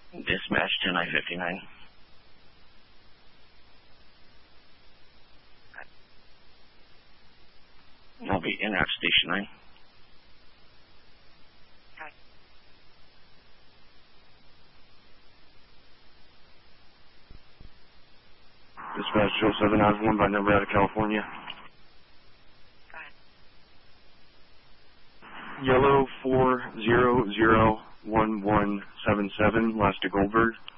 Dispatch 10-I-59. I'll be in route station 9. Okay. Dispatch 0791 by number out of California. Go ahead. Yellow 4001177, last to Goldberg.